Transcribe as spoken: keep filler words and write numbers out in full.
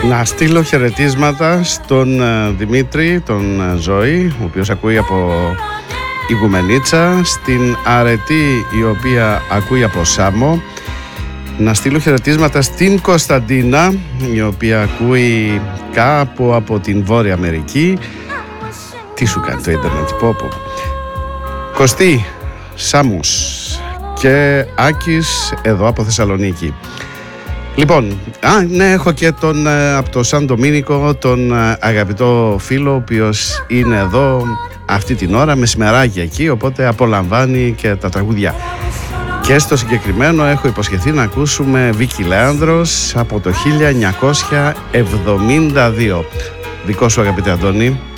Να στείλω χαιρετίσματα στον Δημήτρη, τον Ζωή, ο οποίος ακούει από Ιγουμενίτσα, στην Αρετή, η οποία ακούει από Σάμο. Να στείλω χαιρετίσματα στην Κωνσταντίνα, η οποία ακούει κάπου από την Βόρεια Αμερική. Τι σου κάνει το ίντερνετ, πω πω. Κωστή, Σάμος και Άκης εδώ από Θεσσαλονίκη. Λοιπόν, α, ναι, έχω και τον από το Σαν Ντομήνικο, τον αγαπητό φίλο, ο οποίος είναι εδώ αυτή την ώρα, μεσημεράκι εκεί, οπότε απολαμβάνει και τα τραγούδια. Και στο συγκεκριμένο έχω υποσχεθεί να ακούσουμε Βίκη Λέανδρος από το χίλια εννιακόσια εβδομήντα δύο. Δικό σου, αγαπητέ Αντώνη.